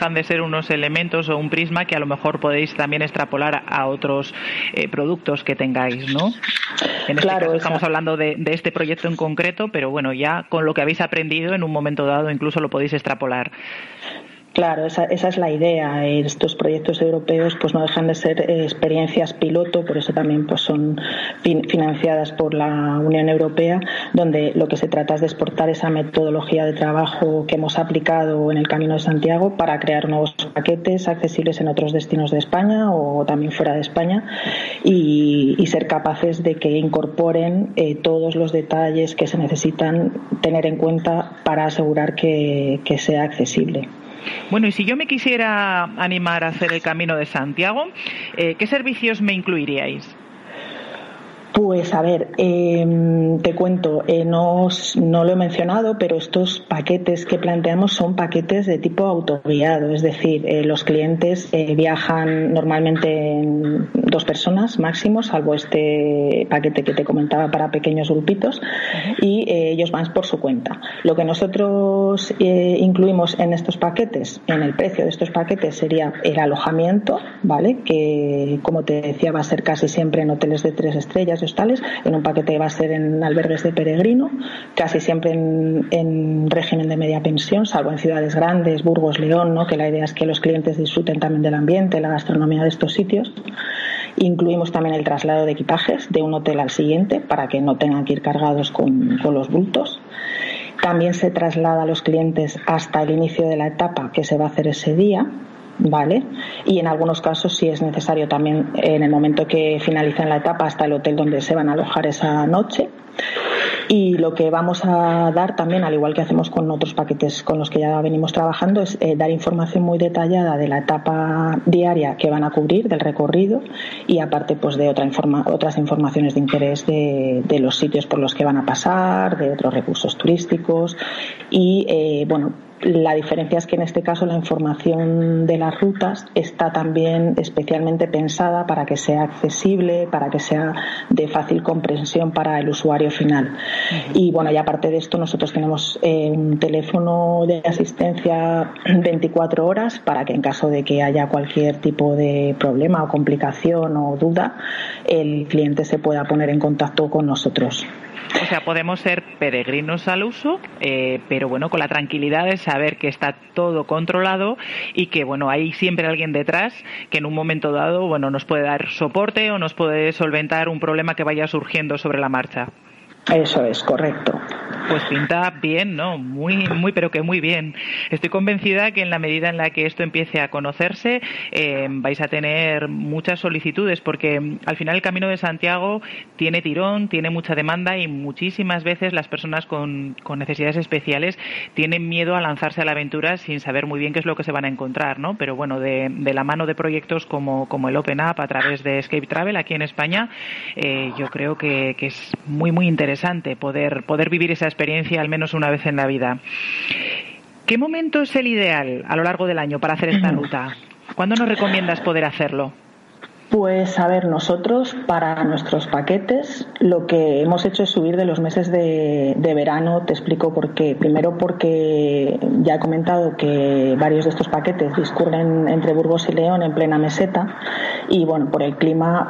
dejan de ser unos elementos o un prisma que a lo mejor podéis también extrapolar a otros productos que tengáis, ¿no? En este caso estamos hablando de este proyecto en concreto, pero bueno, ya con lo que habéis aprendido en un momento dado incluso lo podéis extrapolar. Claro, esa es la idea. Estos proyectos europeos pues no dejan de ser experiencias piloto, por eso también pues son financiadas por la Unión Europea, donde lo que se trata es de exportar esa metodología de trabajo que hemos aplicado en el Camino de Santiago para crear nuevos paquetes accesibles en otros destinos de España o también fuera de España y ser capaces de que incorporen todos los detalles que se necesitan tener en cuenta para asegurar que sea accesible. Bueno, y si yo me quisiera animar a hacer el Camino de Santiago, ¿qué servicios me incluiríais? Pues a ver, te cuento, no lo he mencionado, pero estos paquetes que planteamos son paquetes de tipo autoguiado, es decir, los clientes viajan normalmente en 2 personas máximo, salvo este paquete que te comentaba para pequeños grupitos, y ellos van por su cuenta. Lo que nosotros incluimos en estos paquetes, en el precio de estos paquetes, sería el alojamiento, ¿vale? Que, como te decía, va a ser casi siempre en hoteles de 3 estrellas, hostales, en un paquete va a ser en albergues de peregrino, casi siempre en régimen de media pensión, salvo en ciudades grandes, Burgos, León, ¿no? Que la idea es que los clientes disfruten también del ambiente, la gastronomía de estos sitios. Incluimos también el traslado de equipajes de un hotel al siguiente para que no tengan que ir cargados con los bultos. También se traslada a los clientes hasta el inicio de la etapa que se va a hacer ese día, ¿vale? Y en algunos casos, si es necesario, también en el momento que finalicen la etapa, hasta el hotel donde se van a alojar esa noche. Y lo que vamos a dar también, al igual que hacemos con otros paquetes con los que ya venimos trabajando, es dar información muy detallada de la etapa diaria que van a cubrir, del recorrido, y aparte pues de otras informaciones de interés de los sitios por los que van a pasar, de otros recursos turísticos y bueno, la diferencia es que en este caso la información de las rutas está también especialmente pensada para que sea accesible, para que sea de fácil comprensión para el usuario final. Y bueno, y aparte de esto, nosotros tenemos un teléfono de asistencia 24 horas para que en caso de que haya cualquier tipo de problema o complicación o duda, el cliente se pueda poner en contacto con nosotros. O sea, podemos ser peregrinos al uso, pero bueno, con la tranquilidad de saber que está todo controlado y que bueno, hay siempre alguien detrás que en un momento dado, bueno, nos puede dar soporte o nos puede solventar un problema que vaya surgiendo sobre la marcha. Eso es, correcto. Pues pinta bien, ¿no? Muy, pero que muy bien. Estoy convencida que en la medida en la que esto empiece a conocerse, vais a tener muchas solicitudes, porque al final el Camino de Santiago tiene tirón, tiene mucha demanda y muchísimas veces las personas con necesidades especiales tienen miedo a lanzarse a la aventura sin saber muy bien qué es lo que se van a encontrar, ¿no? Pero bueno, de la mano de proyectos como el Open Up a través de Escape Travel aquí en España, yo creo que es muy, muy interesante poder vivir esa experiencia al menos una vez en la vida. ¿Qué momento es el ideal a lo largo del año para hacer esta ruta? ¿Cuándo nos recomiendas poder hacerlo? Pues a ver, nosotros para nuestros paquetes lo que hemos hecho es subir de los meses de verano. Te explico por qué. Primero porque ya he comentado que varios de estos paquetes discurren entre Burgos y León en plena meseta y bueno, por el clima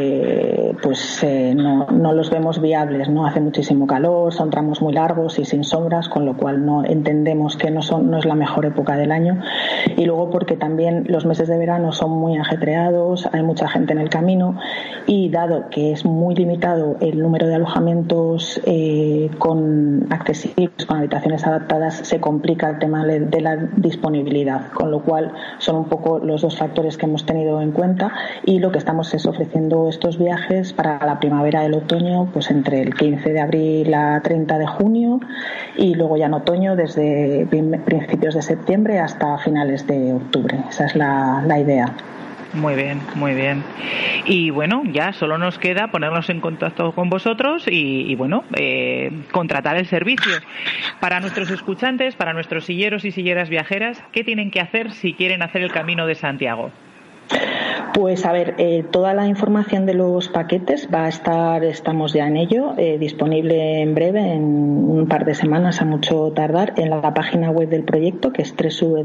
no los vemos viables, ¿no? Hace muchísimo calor, son tramos muy largos y sin sombras, con lo cual no entendemos que no es la mejor época del año. Y luego porque también los meses de verano son muy ajetreados, hay mucha gente en el camino y dado que es muy limitado el número de alojamientos accesibles con habitaciones adaptadas, se complica el tema de la disponibilidad, con lo cual son un poco los dos factores que hemos tenido en cuenta y lo que estamos es ofreciendo estos viajes para la primavera y el otoño, pues entre el 15 de abril a 30 de junio y luego ya en otoño desde principios de septiembre hasta finales de octubre. Esa es la idea. Muy bien, muy bien. Y bueno, ya solo nos queda ponernos en contacto con vosotros y bueno, contratar el servicio. Para nuestros escuchantes, para nuestros silleros y silleras viajeras, ¿qué tienen que hacer si quieren hacer el Camino de Santiago? Pues a ver, toda la información de los paquetes va a estar, estamos ya en ello, disponible en breve, en un par de semanas a mucho tardar, en la página web del proyecto, que es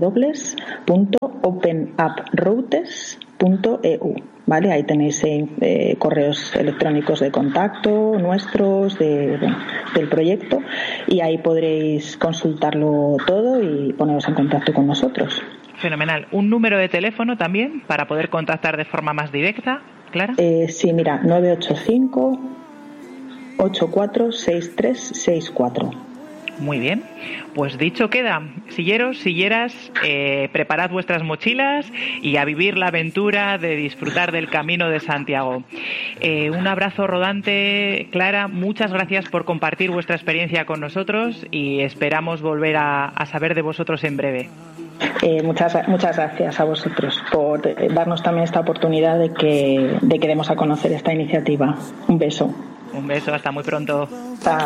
www.openupproutes.eu. ¿Vale? Ahí tenéis correos electrónicos de contacto nuestros, del proyecto, y ahí podréis consultarlo todo y poneros en contacto con nosotros. Fenomenal. ¿Un número de teléfono también para poder contactar de forma más directa, Clara? Sí, mira, 985 846364. Muy bien, pues dicho queda. Silleros, silleras, preparad vuestras mochilas y a vivir la aventura de disfrutar del Camino de Santiago. Un abrazo rodante, Clara, muchas gracias por compartir vuestra experiencia con nosotros y esperamos volver a saber de vosotros en breve. Muchas gracias a vosotros por darnos también esta oportunidad de que demos a conocer esta iniciativa. Un beso. Un beso, hasta muy pronto. Chao.